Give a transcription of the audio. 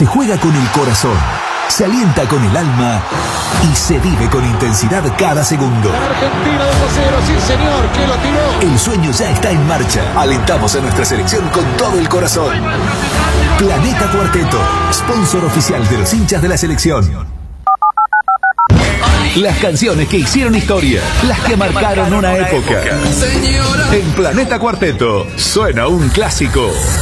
Se juega con el corazón, se alienta con el alma y se vive con intensidad cada segundo. Argentina 2-0, sí señor, que lo tiró. El sueño ya está en marcha. Alentamos a nuestra selección con todo el corazón. Planeta Cuarteto, sponsor oficial de los hinchas de la selección. Las canciones que hicieron historia, las que marcaron una época. En Planeta Cuarteto suena un clásico.